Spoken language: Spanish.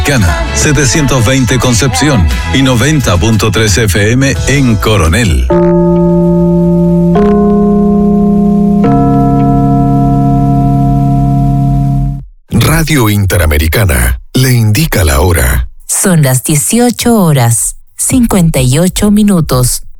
Cana, 720 Concepción y 90.3 FM en Coronel. Radio Interamericana le indica la hora. Son las 18 horas, 58 minutos.